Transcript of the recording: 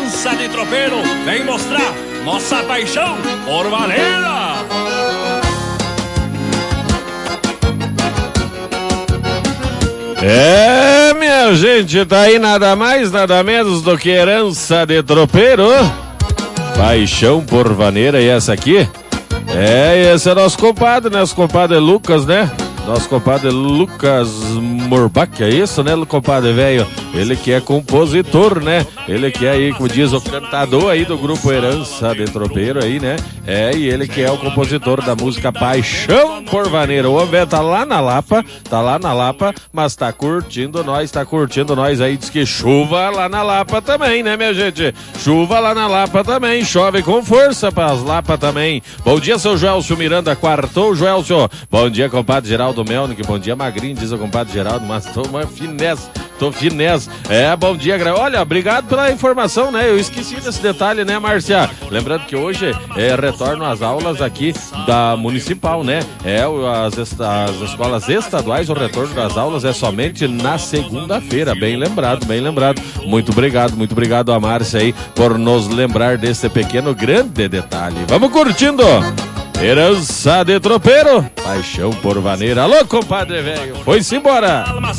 Herança de Tropeiro vem mostrar nossa paixão por vaneira. É, minha gente, tá aí nada mais, nada menos do que Herança de Tropeiro, paixão por vaneira. E essa aqui? Esse é nosso compadre, né? Nosso compadre Lucas, né? Nosso compadre Lucas Morbach, é isso, né, compadre velho? Ele que é compositor, né? Ele que é aí, como diz, o cantador aí do grupo Herança de Tropeiro aí, né? E ele que é o compositor da música Paixão por Vaneira. O homem tá lá na Lapa, mas tá curtindo nós aí. Diz que chuva lá na Lapa também, né, minha gente? Chuva lá na Lapa também, chove com força pras Lapa também. Bom dia, seu Joelcio Miranda, quartou, Joelcio. Bom dia, compadre Geraldo Melnick, bom dia, magrinho, diz o compadre Geraldo, mas tô finesse. Bom dia, olha, obrigado pela informação, né? Eu esqueci desse detalhe, né, Márcia? Lembrando que hoje retorno às aulas aqui da Municipal, né? As escolas estaduais, o retorno das aulas é somente na segunda-feira, bem lembrado. Muito obrigado a Márcia aí por nos lembrar desse pequeno grande detalhe. Vamos curtindo! Herança de Tropeiro, paixão por vaneira. Alô, compadre velho, foi-se embora!